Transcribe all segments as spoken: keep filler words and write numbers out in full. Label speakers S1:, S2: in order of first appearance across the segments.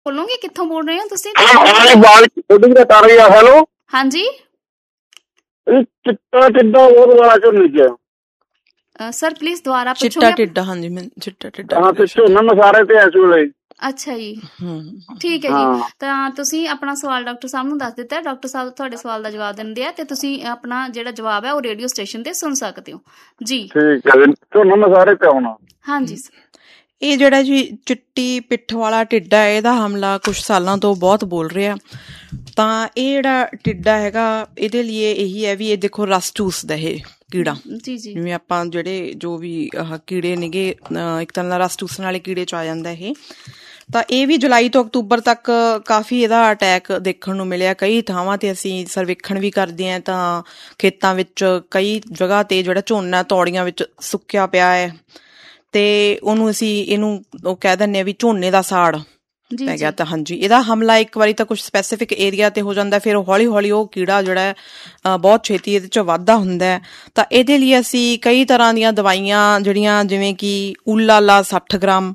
S1: ਬੋਲੋਗੇ ਕਿੱਥੋਂ ਬੋਲ ਰਹੇ ਹੋ ਤੁਸੀਂ?
S2: ਹੈਲੋ
S1: ਹਾਂਜੀ
S2: ਚਿੱਟਾ ਟਿੱਡਾ ਬਹੁਤ ਵਾਲਾ ਝੋਨੇ ਚ
S1: ਸਰ ਪਲੀਜ਼ ਦੁਬਾਰਾ
S3: ਚਿੱਟਾ
S1: ਪੁੱਛੋਗੇ?
S3: ਟਿੱਡਾ ਹਾਂਜੀ ਮੈਂ ਚਿੱਟਾ ਟਿੱਡਾ
S2: ਹਾਂ ਤੇ ਝੋਨਾ ਮਸਾਰੇ ਤੇ ਇਸ ਵੇਲੇ।
S1: ਅੱਛਾ ਜੀ, ਠੀਕ ਹੈ ਜੀ। ਤਾਂ ਤੁਸੀਂ ਆਪਣਾ ਸਵਾਲ ਡਾਕਟਰ ਸਾਹਿਬ ਨੂੰ ਦੱਸ ਦਿੱਤਾ। ਡਾਕਟਰ ਸਾਹਿਬ ਤੁਹਾਡੇ ਸਵਾਲ ਦਾ ਜਵਾਬ ਦਿੰਦੇ ਆ ਤੇ ਤੁਸੀਂ ਆਪਣਾ ਜਿਹੜਾ ਜਵਾਬ ਹੈ ਉਹ ਰੇਡੀਓ ਸਟੇਸ਼ਨ ਤੇ ਸੁਣ ਸਕਦੇ ਹੋ ਜੀ।
S2: ਠੀਕ ਹੈ ਜੀ, ਝੋਨਾ ਮਸਾਰੇ ਤੇ ਆਉਣਾ।
S1: ਹਾਂਜੀ
S3: ਇਹ ਜਿਹੜਾ ਜੀ ਚਿੱਟੀ ਪਿੱਠ ਵਾਲਾ ਟਿੱਡਾ ਹੈ, ਇਹਦਾ ਹਮਲਾ ਕੁਛ ਸਾਲਾਂ ਤੋਂ ਬਹੁਤ ਬੋਲ ਰਿਹਾ। ਤਾਂ ਇਹ ਜਿਹੜਾ ਟਿੱਡਾ ਹੈਗਾ ਇਹਦੇ ਲਈ ਇਹੀ ਹੈ ਵੀ ਇਹ ਦੇਖੋ ਰਸ ਚੂਸਦਾ ਇਹ ਕੀੜਾ।
S1: ਜੀ ਜੀ,
S3: ਜਿਵੇਂ ਆਪਾਂ ਜਿਹੜੇ ਜੋ ਵੀ ਆਹ ਕੀੜੇ ਨੇਗੇ ਇੱਕ ਤਰ੍ਹਾਂ ਦਾ ਰਸ ਚੂਸਣ ਵਾਲੇ ਕੀੜੇ ਚ ਆ ਜਾਂਦਾ ਇਹ। ਤਾਂ ਇਹ ਵੀ ਜੁਲਾਈ ਤੋਂ ਅਕਤੂਬਰ ਤੱਕ ਕਾਫੀ ਇਹਦਾ ਅਟੈਕ ਦੇਖਣ ਨੂੰ ਮਿਲਿਆ। ਕਈ ਥਾਵਾਂ ਤੇ ਅਸੀਂ ਸਰਵੇਖਣ ਵੀ ਕਰਦੇ ਹਾਂ ਤਾਂ ਖੇਤਾਂ ਵਿੱਚ ਕਈ ਜਗ੍ਹਾ ਤੇ ਜਿਹੜਾ ਝੋਨਾ ਤੌੜੀਆਂ ਵਿੱਚ ਸੁੱਕਿਆ ਪਿਆ ਹੈ ਤੇ ਉਹਨੂੰ ਅਸੀਂ ਇਹਨੂੰ ਉਹ ਕਹਿ ਦਿੰਦੇ ਹਾਂ ਵੀ ਝੋਨੇ ਦਾ ਸਾੜ ਪੈ ਗਿਆ। ਤਾਂ ਹਾਂਜੀ, ਇਹਦਾ ਹਮਲਾ ਇੱਕ ਵਾਰੀ ਤਾਂ ਕੁਛ ਸਪੈਸੀਫਿਕ ਏਰੀਆ ਤੇ ਹੋ ਜਾਂਦਾ, ਫਿਰ ਹੌਲੀ ਹੌਲੀ ਉਹ ਕੀੜਾ ਜਿਹੜਾ ਹੈ ਬਹੁਤ ਛੇਤੀ ਇਹਦੇ ਚ ਵਾਧਾ ਹੁੰਦਾ ਹੈ। ਤਾਂ ਇਹਦੇ ਲਈ ਅਸੀਂ ਕਈ ਤਰ੍ਹਾਂ ਦੀਆਂ ਦਵਾਈਆਂ ਜਿਹੜੀਆਂ ਜਿਵੇਂ ਕਿ ਊਲਾਲਾ ਸੱਠ ਗ੍ਰਾਮ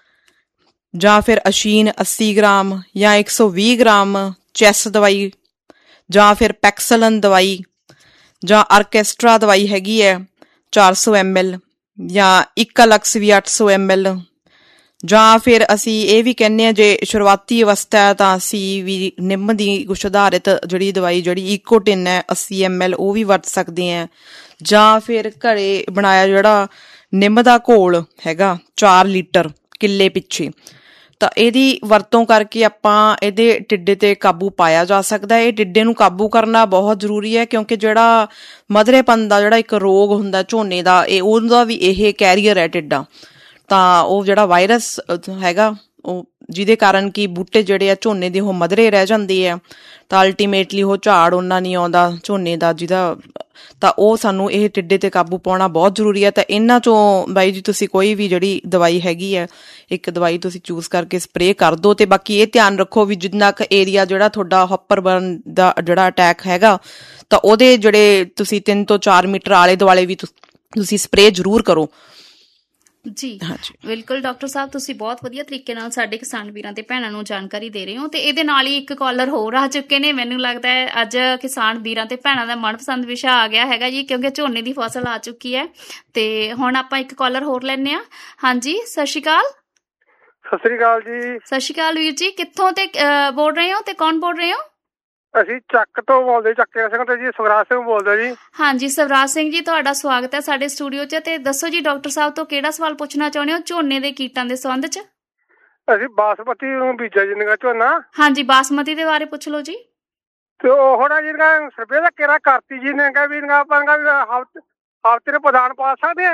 S3: ਜਾਂ ਫਿਰ ਅਸ਼ੀਨ ਅੱਸੀ ਗ੍ਰਾਮ ਜਾਂ ਇੱਕ ਸੌ ਵੀਹ ਗ੍ਰਾਮ ਚੈਸ ਦਵਾਈ ਜਾਂ ਫਿਰ ਪੈਕਸਲਨ ਦਵਾਈ ਜਾਂ ਆਰਕੈਸਟਰਾ ਦਵਾਈ ਹੈਗੀ ਹੈ ਚਾਰ ਸੌ ਐਮ ਐਲ ਜਾਂ ਇਕਾਲਕਸ ਵੀ ਅੱਠ ਸੌ ਐਮ ਐਲ ਜਾਂ ਫਿਰ ਅਸੀਂ ਇਹ ਵੀ ਕਹਿੰਦੇ ਹਾਂ ਜੇ ਸ਼ੁਰੂਆਤੀ ਅਵਸਥਾ ਹੈ ਤਾਂ ਅਸੀਂ ਵੀ ਨਿੰਮ ਦੀ ਕੁਛ ਆਧਾਰਿਤ ਜਿਹੜੀ ਦਵਾਈ ਜਿਹੜੀ ਈਕੋਟਿਨ ਹੈ ਅੱਸੀ ਐਮ ਐਲ ਉਹ ਵੀ ਵਰਤ ਸਕਦੇ ਹਾਂ। ਜਾਂ ਫਿਰ ਘਰੇ ਬਣਾਇਆ ਜਿਹੜਾ ਨਿੰਮ ਦਾ ਘੋਲ ਹੈਗਾ ਚਾਰ ਲੀਟਰ ਕਿੱਲੇ ਪਿੱਛੇ, ਤਾਂ ਇਹਦੀ ਵਰਤੋਂ ਕਰਕੇ ਆਪਾਂ ਇਹਦੇ ਟਿੱਡੇ ਤੇ ਕਾਬੂ ਪਾਇਆ ਜਾ ਸਕਦਾ। ਇਹ ਟਿੱਡੇ ਨੂੰ ਕਾਬੂ ਕਰਨਾ ਬਹੁਤ ਜ਼ਰੂਰੀ ਹੈ ਕਿਉਂਕਿ ਜਿਹੜਾ ਮਧਰੇਪਨ ਦਾ ਜਿਹੜਾ ਇੱਕ ਰੋਗ ਹੁੰਦਾ ਝੋਨੇ ਦਾ, ਇਹ ਉਹਦਾ ਵੀ ਇਹ ਕੈਰੀਅਰ ਹੈ ਟਿੱਡਾ। ਤਾਂ ਉਹ ਜਿਹੜਾ ਵਾਇਰਸ ਹੈਗਾ ਉਹ ਜਿਹਦੇ ਕਾਰਨ ਕਿ ਬੂਟੇ ਜਿਹੜੇ ਆ ਝੋਨੇ ਦੇ ਉਹ ਮਧਰੇ ਰਹਿ ਜਾਂਦੇ ਆ ਤਾਂ ਅਲਟੀਮੇਟਲੀ ਉਹ ਝਾੜ ਉਹਨਾਂ ਨਹੀਂ ਆਉਂਦਾ ਝੋਨੇ ਦਾ ਜਿਹਦਾ। ਤਾਂ ਉਹ ਸਾਨੂੰ ਇਹ ਟਿੱਡੇ ਤੇ ਕਾਬੂ ਪਾਉਣਾ ਬਹੁਤ ਜ਼ਰੂਰੀ ਹੈ। ਤਾਂ ਇਹਨਾਂ ਚੋਂ ਬਾਈ ਜੀ ਤੁਸੀਂ ਕੋਈ ਵੀ ਜਿਹੜੀ ਦਵਾਈ ਹੈਗੀ ਹੈ ਇੱਕ ਦਵਾਈ ਤੁਸੀਂ ਚੂਜ਼ ਕਰਕੇ ਸਪਰੇਅ ਕਰ ਦਿਓ। ਤੇ ਬਾਕੀ ਇਹ ਧਿਆਨ ਰੱਖੋ ਵੀ ਜਿੰਨਾ ਕੁ ਏਰੀਆ ਜਿਹੜਾ ਤੁਹਾਡਾ ਹੌਪਰ ਬਰਨ ਦਾ ਜਿਹੜਾ ਅਟੈਕ ਹੈਗਾ ਤਾਂ ਉਹਦੇ ਜਿਹੜੇ ਤੁਸੀਂ ਤਿੰਨ ਤੋਂ ਚਾਰ ਮੀਟਰ ਆਲੇ ਦੁਆਲੇ ਵੀ ਤੁਸੀਂ ਸਪਰੇਅ ਜ਼ਰੂਰ ਕਰੋ
S1: ਜੀ। ਬਿਲਕੁਲ ਡਾਕਟਰ ਸਾਹਿਬ, ਤੁਸੀਂ ਬਹੁਤ ਵਧੀਆ ਤਰੀਕੇ ਨਾਲ ਸਾਡੇ ਕਿਸਾਨ ਵੀਰਾਂ ਤੇ ਭੈਣਾਂ ਨੂੰ ਜਾਣਕਾਰੀ ਦੇ ਰਹੇ ਹੋ। ਤੇ ਇਹਦੇ ਨਾਲ ਹੀ ਇੱਕ ਕਾਲਰ ਹੋਰ ਆ ਚੁੱਕੇ ਨੇ। ਮੈਨੂੰ ਲੱਗਦਾ ਹੈ ਅੱਜ ਕਿਸਾਨ ਵੀਰਾਂ ਤੇ ਭੈਣਾਂ ਦਾ ਮਨਪਸੰਦ ਵਿਸ਼ਾ ਆ ਗਿਆ ਹੈਗਾ ਜੀ ਕਿਉਂਕਿ ਝੋਨੇ ਦੀ ਫਸਲ ਆ ਚੁੱਕੀ ਹੈ। ਤੇ ਹੁਣ ਆਪਾਂ ਇੱਕ ਕਾਲਰ ਹੋਰ ਲੈਂਦੇ ਹਾਂ। ਹਾਂਜੀ, ਸਤਿ ਸ਼੍ਰੀ ਅਕਾਲ।
S2: ਸਤਿ ਸ੍ਰੀ ਅਕਾਲ ਜੀ।
S1: ਸਤਿ ਸ਼੍ਰੀ ਅਕਾਲ ਵੀਰ ਜੀ, ਕਿੱਥੋਂ ਤੇ ਬੋਲ ਰਹੇ ਹੋ ਤੇ ਕੌਣ ਬੋਲ ਰਹੇ ਹੋ?
S2: ਅਸੀਂ ਚੱਕ ਤੋਂ ਬੋਲਦੇ, ਚੱਕੇ ਸਿੰਘ ਤੇ ਜੀ ਸਵਰਾਜ ਸਿੰਘ ਬੋਲਦਾ ਜੀ। ਹਾਂਜੀ,
S1: ਸਵਰਾਜ ਸਿੰਘ ਜੀ, ਤੁਹਾਡਾ ਸਵਾਗਤ ਹੈ ਸਾਡੇ ਸਟੂਡੀਓ 'ਚ। ਤੇ ਦੱਸੋ ਜੀ ਡਾਕਟਰ ਸਾਹਿਬ ਤੋਂ ਕਿਹੜਾ ਸਵਾਲ ਪੁੱਛਣਾ ਚਾਹੁੰਦੇ ਹੋ ਝੋਨੇ ਦੇ ਕੀਟਾਂ ਦੇ ਸੰਬੰਧ 'ਚ?
S2: ਅਸੀਂ ਬਾਸਮਤੀ ਨੂੰ ਬੀਜਿਆ ਜੀ ਨਿਗਾ ਝੋਨਾ।
S1: ਹਾਂਜੀ, ਬਾਸਮਤੀ ਦੇ ਬਾਰੇ ਪੁੱਛ ਲਓ ਜੀ।
S2: ਤੇ ਉਹ ਹੁਣ ਜੀ ਸਰਵੇ ਦਾ ਕਿਹੜਾ ਕਰਤੀ ਜੀ ਨੇ ਵੀ ਆਪਾਂ ਹਫ਼ਤੇ ਦੇ ਪ੍ਰਧਾਨ ਪਾ ਸਕਦੇ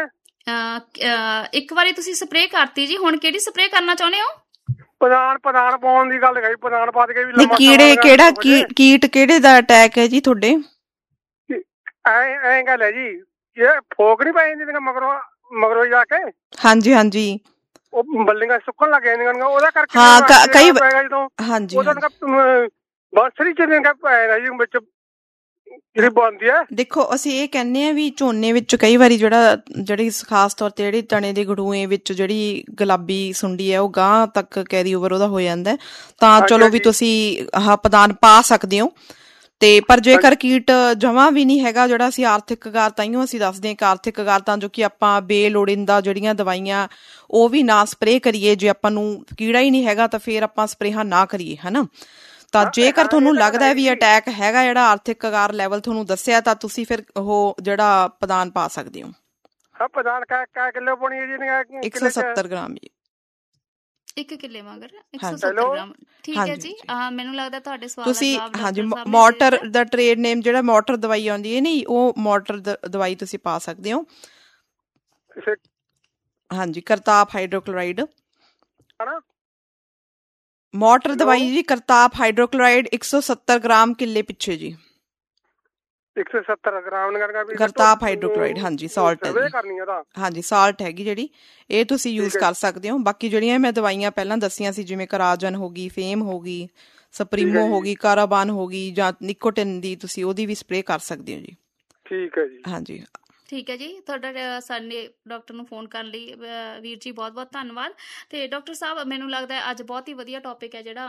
S2: ਆ।
S1: ਇੱਕ ਵਾਰੀ ਤੁਸੀਂ ਸਪਰੇਅ ਕਰਤੀ ਜੀ, ਹੁਣ ਕਿਹੜੀ ਸਪਰੇਅ ਕਰਨਾ ਚਾਹੁੰਦੇ ਹੋ?
S2: ਪ੍ਰਧਾਨ ਪ੍ਰਧਾਨ ਪਾਉਣ ਦੀ ਗੱਲ ਕਰੀ, ਪ੍ਰਧਾਨ ਪਾ ਕੇ ਵੀ
S3: ਕੀੜੇ ਕਿਹੜਾ ਕੀਟ ਕਿਹੜੇ ਦਾ ਅਟੈਕ ਹੈ ਜੀ ਤੁਹਾਡੇ?
S2: ਐ ਐ ਗੱਲ ਹੈ ਜੀ, ਇਹ ਫੋਕ ਨੀ ਪੈ ਜਾਂਦੀ ਮਗਰੋਂ ਮਗਰੋਂ ਜਾ ਕੇ। ਹਾਂਜੀ
S3: ਹਾਂਜੀ,
S2: ਉਹ ਬੱਲੀਆਂ ਸੁੱਕਣ ਲੱਗ ਜਾਂਦੀਆਂ ਉਹਦਾ ਕਰਕੇ।
S3: ਹਾਂ ਕਈ
S2: ਜਦੋਂ
S3: ਹਾਂਜੀ
S2: ਬਰਸਰੀ ਚ ਜੀ ਵਿੱਚ ਜਿਹੜੀ ਬਣਦੀ ਹੈ।
S3: ਦੇਖੋ ਅਸੀਂ ਇਹ ਕਹਿੰਦੇ ਹਾਂ ਵੀ ਝੋਨੇ ਵਿੱਚ ਕਈ ਵਾਰੀ ਜਿਹੜਾ ਜਿਹੜੀ ਖਾਸ ਤੌਰ ਤੇ ਜਿਹੜੀ ਤਣੇ ਦੇ ਗੜੂਏ ਵਿੱਚ ਜਿਹੜੀ ਗੁਲਾਬੀ ਸੁੰਡੀ ਹੈ ਉਹ ਗਾਂਹ ਤੱਕ ਕੈਰੀ ਓਵਰ ਉਹਦਾ ਹੋ ਜਾਂਦਾ। ਤਾਂ ਚਲੋ ਵੀ ਤੁਸੀਂ ਆਹ ਪ੍ਰਦਾਨ ਪਾ ਸਕਦੇ ਹੋ। ਤੇ ਪਰ ਜੇਕਰ ਕੀਟ ਜਮਾਂ ਵੀ ਨਹੀਂ ਹੈਗਾ ਜਿਹੜਾ ਅਸੀਂ ਆਰਥਿਕ ਗਾਰ ਤਾਈਓ ਅਸੀਂ ਦੱਸਦੇ ਹਾਂ ਕਿ ਆਰਥਿਕ ਗਾਰ ਤਾਂ ਜੋ ਕਿ ਆਪਾਂ ਬੇਲੋੜੀਂਦਾ ਜਿਹੜੀਆਂ ਦਵਾਈਆਂ ਉਹ ਵੀ ਨਾ ਸਪਰੇਅ ਕਰੀਏ। ਜੇ ਆਪਾਂ ਨੂੰ ਕੀੜਾ ਹੀ ਨਹੀਂ ਹੈਗਾ ਤਾਂ ਫਿਰ ਆਪਾਂ ਸਪਰੇਹਾਂ ਨਾ ਕਰੀਏ, ਹਨਾ। ਤਾਂ ਜੇਕਰ ਤੁਹਾਨੂੰ ਲੱਗਦਾ ਵੀ ਅਟੈਕ ਹੈਗਾ ਜਿਹੜਾ ਆਰਥਿਕ ਕਗਾਰ ਲੈਵਲ ਤੁਹਾਨੂੰ ਦੱਸਿਆ ਤਾਂ ਤੁਸੀਂ ਫਿਰ ਉਹ ਜਿਹੜਾ ਪ੍ਰਦਾਨ ਪਾ ਸਕਦੇ ਹੋ। ਇੱਕ ਸੌ ਸੱਤਰ ਗ੍ਰਾਮ ਜੀ
S1: ਇੱਕ ਕਿੱਲੇ ਮਗਰ ਇੱਕ ਸੌ ਸੱਤਰ ਗ੍ਰਾਮ। ਠੀਕ ਹੈ ਜੀ। ਮੈਨੂੰ ਲੱਗਦਾ ਤੁਹਾਡੇ ਸਵਾਲ
S3: ਤੁਸੀਂ ਹਾਂਜੀ ਮੋਟਰ ਦਾ ਟ੍ਰੇਡ ਨੇਮ ਜਿਹੜਾ ਮੋਟਰ ਦਵਾਈ ਆਉਂਦੀ ਹੈ ਨਹੀਂ ਉਹ ਮੋਟਰ ਦਵਾਈ ਤੁਸੀਂ ਪਾ ਸਕਦੇ ਹੋ। ਹਾਂਜੀ, ਕਰਤਾਪ ਹਾਈਡਰੋਕਲੋਰਾਈਡ ਮੋਟਰ ਦਵਾਈ ਜੀ, ਕਰਤਾਪ ਹਾਈਡਰੋਕਲੋਰਾਈਡ ਇੱਕ ਸੌ ਸੱਤਰ ਗ੍ਰਾਮ ਕਿੱਲੇ ਪਿੱਛੇ ਜੀ।
S2: ਇੱਕ ਸੌ ਸੱਤਰ ਗ੍ਰਾਮ
S3: ਕਰਤਾਪ ਹਾਈਡਰੋਕਲੋਰਾਈਡ ਹਾਂਜੀ ਸਾਲਟ ਹੈ ਜੀ। ਹਾਂਜੀ ਸਾਲਟ ਹੈਗੀ ਜਿਹੜੀ ਇਹ ਤੁਸੀਂ ਯੂਜ ਕਰ ਸਕਦੇ ਹੋ। ਬਾਕੀ ਜਿਹੜੀਆਂ ਮੈਂ ਦਵਾਈਆਂ ਪਹਿਲਾਂ ਦੱਸੀਆਂ ਸੀ ਜਿਵੇਂ ਕਰਾਜਨ ਹੋ ਗਈ, ਫੇਮ ਹੋ ਗਈ, ਸਪਰੀਮੋ ਹੋ ਗਈ, ਕਾਰਾਬਾਨ ਹੋ ਗਈ ਜਾਂ ਨਿਕੋਟਿਨ ਦੀ ਤੁਸੀਂ ਉਹਦੀ ਵੀ ਸਪਰੇਅ ਕਰ ਸਕਦੇ ਹੋ ਜੀ।
S2: ਠੀਕ ਹੈ ਜੀ।
S3: ਹਾਂਜੀ
S1: ਠੀਕ ਹੈ ਜੀ। ਤੁਹਾਡਾ ਸਾਡੇ ਡਾਕਟਰ ਨੂੰ ਫੋਨ ਕਰਨ ਲਈ ਵੀਰ ਜੀ ਬਹੁਤ ਬਹੁਤ ਧੰਨਵਾਦ। ਤੇ ਡਾਕਟਰ ਸਾਹਿਬ ਮੈਨੂੰ ਲੱਗਦਾ ਅੱਜ ਬਹੁਤ ਹੀ ਵਧੀਆ ਟੌਪਿਕ ਹੈ ਜਿਹੜਾ